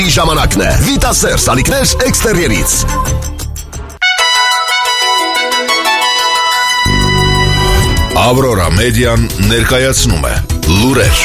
Ժամանակն է Վիտասեր սալիկներ էքստերիերից։ Ավրորա մեդիան ներկայացնում է լուրեր։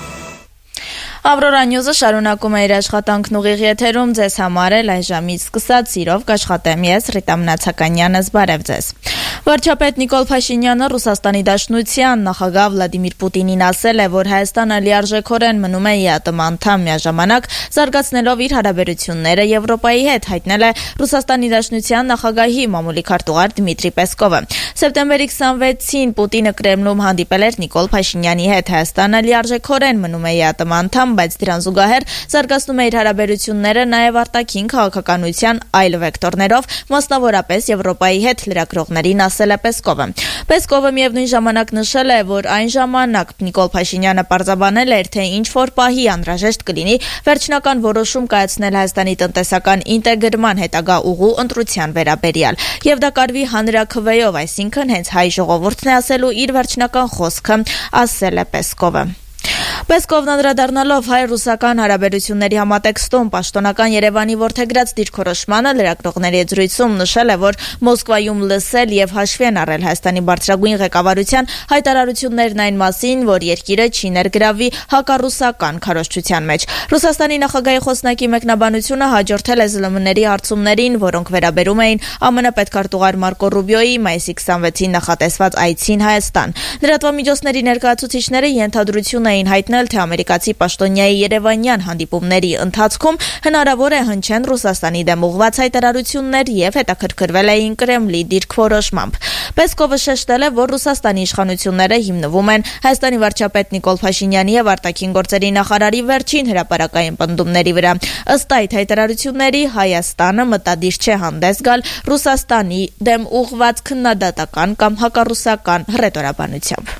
Ավրորա Նյուզը շարունակում է իր աշխատանքն ուղիղ եթերում ձեզ համար էլ այս ժամից սկսած սիրով կաշխատեմ ես Ռիտա Մնացականյանը, զբարև ձեզ։ Վարչապետ Նիկոլ Փաշինյանը Ռուսաստանի Դաշնության նախագահ Վլադիմիր Պուտինին ասել է, որ Հայաստանը լիարժեքորեն մնում է ԵԱՏՄ անդամ, միաժամանակ զարգացնելով իր հարաբերությունները Եվրոպայի հետ, հայտնել է Ռուսաստանի Դաշնության նախագահի մամուլի քարտուղար Դմիտրի Պեսկովը։ Սեպտեմբերի 26-ին Պուտինը Կրեմլում հանդիպել էր Նիկոլ Փաշինյանի հետ։ Հայաստանը լիարժեքորեն մնում է ԵԱՏՄ անդամ, բայց դրան զուգահեռ զարգացնում է իր հարաբերությունները նաև արտաքին քաղաքականության այլ վեկտորներով, մասնավորապես Եվրոպայի հետ լրագրողներին ասել է Պեսկովը։ Պեսկովը միևնույն ժամանակ նշել է, որ այն ժամանակ Նիկոլ Փաշինյանը պարզաբանել էր, թե ինչ որ պահի անհրաժեշտ կլինի վերջնական որոշում կայացնել Հայաստանի տնտեսական ինտեգրման հետագա ուղու ընտրության վերաբերյալ, եւ դա կարվի հանրաքվեով, այսինքն հենց հայ ժողովուրդն է ասելու իր վերջնական խոսքը, ասել է Պեսկովը։ Պեսկովն անդրադառնալով հայ-ռուսական հարաբերությունների համատեքստում պաշտոնական Երևանի որդեգրած դիրքորոշմանը լրագրողների հետ զրույցում նշել է, որ Մոսկվայում լսել եւ հաշվի են առել Հայաստանի բարձրագույն ղեկավարության հայտարարություններն այն մասին, որ երկիրը չի ներգրավվի հակառուսական քարոզչության մեջ։ Ռուսաստանի նախագահի խոսնակի մեկնաբանությունը հաջորդել է ԶԼՄ-ների հարցումներին, որոնք վերաբերում էին ԱՄՆ պետքարտուղար Մարկո Ռուբիոյի մայիսի 26-ին նախատեսված այցին Հայաստան։ Լրատվամիջոցների ներկայացուցիչները ենթադրություն էին հայտնել, թե ամերիկացի պաշտոնյայի երևանյան հանդիպումների ընթացքում հնարավոր է հնչեն Ռուսաստանի դեմ ուղղված հայտարարություններ եւ հետաքրքրվել էին Կրեմլի դիրքորոշմամբ։ Պեսկովը շեշտել է, որ Ռուսաստանի իշխանությունները հիմնվում են Հայաստանի վարչապետ Նիկոլ Փաշինյանի եւ արտաքին գործերի նախարարի վերջին հրապարակային պնդումների վրա։ Ըստ այդ հայտարարությունների Հայաստանը մտադիր չէ հանդես գալ Ռուսաստանի դեմ ուղղված քննադատական կամ հակառուսական հռետորաբանությամբ։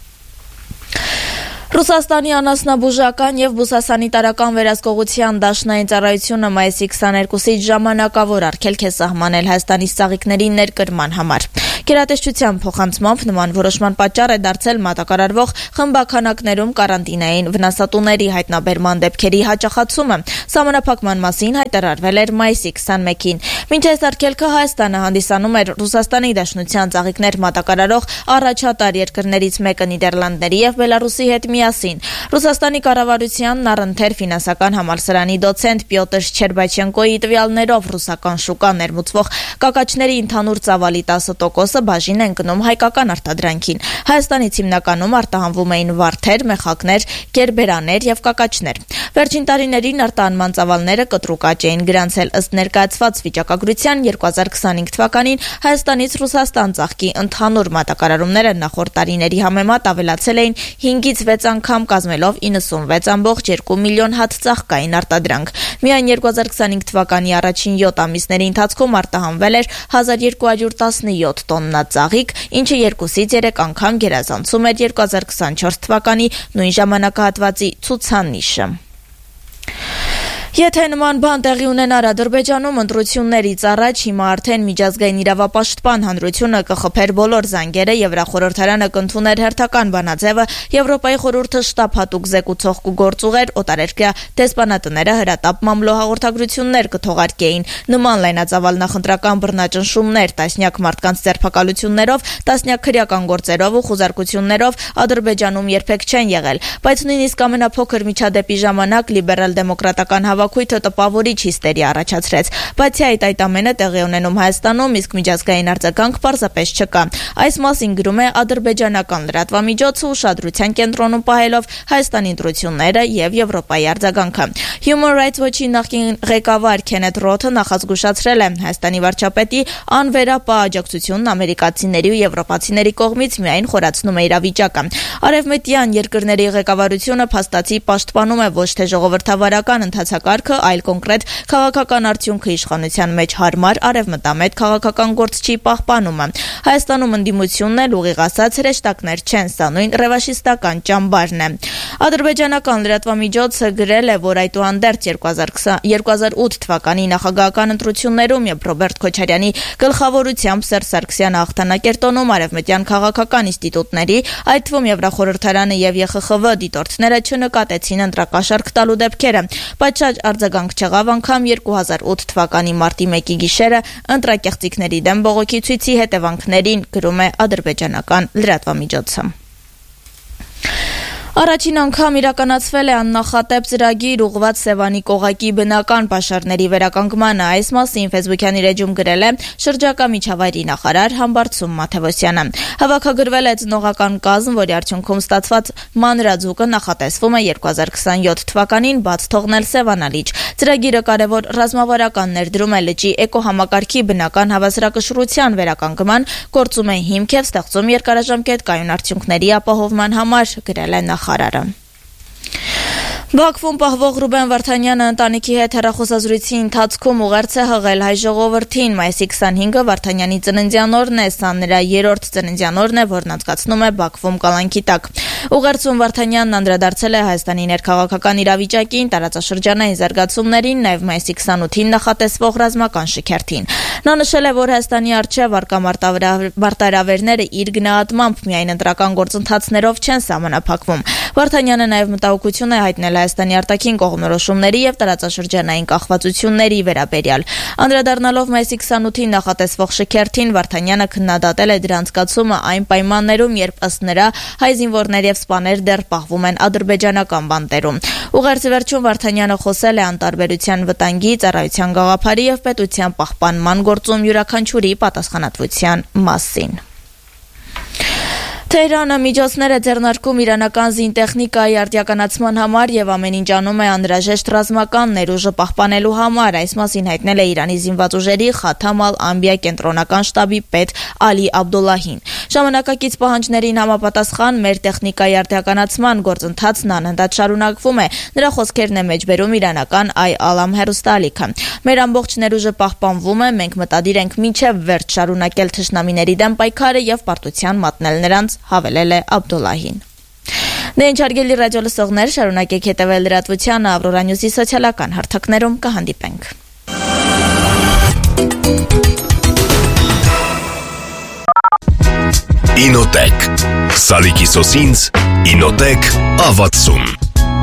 Ռուսաստանի անասնաբուժական եւ բուսասանիտարական վերահսկողության դաշնային ծառայությունը մայիսի 22-ից ժամանակավոր արգելք է սահմանել Հայաստանի ծաղիկների ներկրման համար։ Գերատեսչության փոխանցմամբ նման որոշման պատճառ է դարձել մատակարարվող խմբաքանակներում կարանտինային վնասատուների հայտնաբերման դեպքերի հաճախացումը։ Սահմանափակման մասին հայտարարվել էր մայիսի 21-ին։ Մինչ այս արգելքը Հայաստանը հանդիսանում էր Ռուսաստանի Դաշնության ծաղիկներ մատակարարող առաջատար երկրներից մեկը Նիդերլանդների եւ Բելարուսի հետ միասին։ Ռուսաստանի կառավարությանն առընթեր ֆինանսական համալսարանի դոցենտ Պյոտր Շչերբաչենկոյի տվյալներով ռուսական շուկա ներմուծվող կակաչների ընդհանուր ծավալի 10% բաժին են գնում հայկական արտադրանքին։ Հայաստանից հիմնականում արտահանվում էին վարդեր, մեխակներ, գերբերաներ եւ կակաչներ։ Վերջին տարիներին արտահանման ծավալները կտրուկ աճ էին գրանցել։ Ըստ ներկայացված վիճակագրության 2025 թվականին Հայաստանից Ռուսաստան ծաղկի ընդհանուր մատակարարումները նախորդ տարիների համեմատ ավելացել էին 5-ից 6 անգամ, կազմելով 96.2 միլիոն հատ ծաղկային արտադրանք։ Միայն 2025 թվականի առաջին 7 ամիսների ընթացքում արտահանվել էր 1217 տոննա ծաղիկ, ինչը 2-ից 3 անգամ գերազանցում էր 2024 թվականի նույն ժամանակահատվածի ցուցանիշը։ Եթե նման բան տեղի ունենար Ադրբեջանում ընտրություններից առաջ, հիմա արդեն միջազգային իրավապաշտպան հանրությունը կխփեր բոլոր զանգերը, Եվրախորհրդարանը կընդուներ հերթական բանաձևը, Եվրոպայի խորհուրդը շտապ հատուկ զեկուցող կգործուղեր, օտարերկրյա դեսպանատները հրատապ մամլոհաղորդագրություններ կթողարկեին։ Նման լայնածավալ նախընտրական բռնաճնշումներ, տասնյակ մարդկանց ձերբակալություններով, տասնյակ քրեական գործերով ու խուզարկություններով Ադրբեջանում երբեք չեն եղել, բայց նույնիսկ ամենափոքր միջադեպի ժամանակ լիբերալ դեմոկրատական հավաքույթը տպավորիչ հիստերիա առաջացրեց։ Բացի այդ ամենը տեղի ունենում Հայաստանում, իսկ միջազգային արձագանք պարզապես չկա։ Այս մասին գրում է ադրբեջանական լրատվամիջոցը, ուշադրության կենտրոնում պահելով Հայաստանի ընտրությունները եւ Եվրոպայի արձագանքը։ Human Rights Watch-ի նախկին ղեկավար Քենեթ Ռոթը նախազգուշացրել է Հայաստանի վարչապետի անվերապահ աջակցությունն ամերիկացիների ու եվրոպացիների կողմից միայն խորացնում է իրավիճակը։ Արևմտյան երկրների ղեկավարությունը փաստացի պաշտպանում է ոչ թե ժողովրդավարական ընթացակարգը, այլ կոնկրետ քաղաքական արդյունքը իշխանության մեջ հարմար արևմտամետ քաղաքական գործչի պահպանումը։ Հայաստանում ընդդիմությունն էլ ուղիղ ասած հրեշտակներ չեն, սա նույն ռևաշիստական ճամբարն է։ Ադրբեջանական լրատվամիջոցը գրել է, որ այդուհանդերձ 2008 թվականի նախագահական ընտրություններում եւ Ռոբերտ Քոչարյանի գլխավորությամբ Սերժ Սարգսյանը հաղթանակերտոնում արևմտյան քաղաքական ինստիտուտների, այդ թվում Եվրախորհրդարանը եւ ԵԽԽՎ դիտորդները չնկատեցին ընտրակաշառք տալու դեպքերը։ Պատշաճ լուրջ արձագանք չեղավ անգամ 2008 թվականի մարտի 1-ի գիշերը ընտրակեղծիքների դեմ բողոքի ցույցի հետևանքներին, գրում է ադրբեջանական լրատվամիջոցը։ Առաջին անգամ իրականացվել է աննախադեպ ծրագիր ուղղված Սևանի կողակի բնական պաշարների վերականգմանը։ Այս մասին Facebook-յան իր էջում գրել է շրջակա միջավայրի նախարար Համբարձում Մաթևոսյանը։ Հավաքագրվել է ծնողական կազմ, որի արդյունքում ստացված մանրաձուկը նախատեսվում է 2027 թվականին բաց թողնել Սևանալիճ։ Ծրագիրը կարևոր ռազմավարական ներդրում է լճի էկոհամակարգի բնական հավասարակշռության վերականգման, գործում է հիմք և ստեղծում երկարաժամկետ կայուն արդյունքների ապահովման համար, գրել է նախարարը։ Բաքվում պահվող Ռուբեն Վարդանյանը ընտանիքի հետ հեռախոսազրույցի ընթացքում ուղերձ է հղել հայ ժողովրդին։ Մայիսի 25-ը Վարդանյանի ծննդյան օրն է, սա նրա երրորդ ծննդյան օրն է, որն անցկացնում է Բաքվում կալանքի տակ։ Ուղերձում Վարդանյանն անդրադարձել է Հայաստանի ներքաղաքական իրավիճակին, տարածաշրջանային զարգացումներին, նաև մայիսի 28-ին նախատեսվող ռազմական շքերթին։ Նա նշել է, որ Հայաստանի առջև առկա մարտահրավերները իր գնահատմամբ միայն ընտրական գործընթացներով չեն սահմանափակվում։ Վարդանյանը նաև մտահոգություն է հայտնել Հայաստանի արտաքին կողմնորոշումների և տարածաշրջանային կախվածությունների վերաբերյալ։ Անդրադառնալով մայիսի 28-ին նախատեսվող շքերթին, Վարդանյանը քննադատել է դրա անցկացումը այն պայմաններում, երբ ըստ նրա հայ զինվորներ և սպաներ դեռ պահվում են ադրբեջանական բանտերում։ Ուղերձի վերջում Վարդանյանը խոսել է անտարբերության վտանգի, ծառայության գաղափարի և պետության պահպանման գործում յուրաքանչյուրի պատասխանատվության մասին։ Թեհրանը միջոցներ է ձեռնարկում իրանական զինտեխնիկայի արդիականացման համար և ամեն ինչ անում է անհրաժեշտ ռազմական ներուժը պահպանելու համար։ Այս մասին հայտնել է Իրանի զինված ուժերի Խաթամ ալ-Անբիա կենտրոնական շտաբի պետ Ալի Աբդոլլահին։ Ժամանակակից պահանջներին համապատասխան մեր տեխնիկայի արդիականացման գործընթացն անընդհատ շարունակվում է։ Նրա խոսքերն է մեջբերում իրանական Այ-Ալամ հեռուստաալիքը։ Մեր ամբողջ ներուժը պահպանվում է, մենք մտադիր ենք մինչև վերջ շարունակել թշնամիների դեմ պայքարը և պարտության մատնել նրանց, հավելել է Աբդոլլահին։ Դե ինչ հարգելի ռադիո լսողներ, շարունակեք հետևել լրատվությանը, Ավրորա Նյուզի սոցիալական հարթակներում կհանդիպենք։ Ինոտեք Սալիկի սոսինց Ինոտեք ավացում